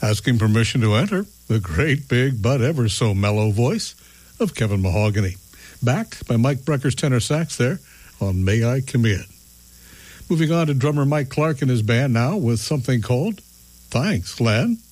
asking permission to enter the great big but ever so mellow voice of Kevin Mahogany, backed by Mike Brecker's tenor sax there on May I Come In. Moving on to drummer Mike Clark and his band now with something called Thanks, Len.